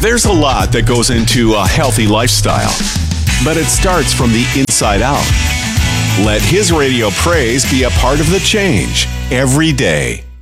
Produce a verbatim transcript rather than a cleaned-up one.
There's a lot that goes into a healthy lifestyle, but it starts from the inside out. Let His Radio Praise be a part of the change every day.